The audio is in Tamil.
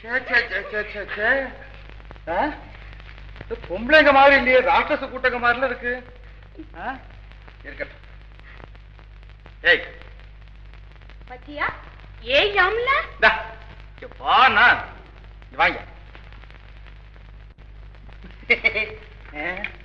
பொம்பளைங்க மாதிரி இல்லையே, ராட்சச கூட்டங்க மாதிரில இருக்கு. இருக்கட்டும். ஏய் பத்தியா? ஏய் யாம்ல வாங்க.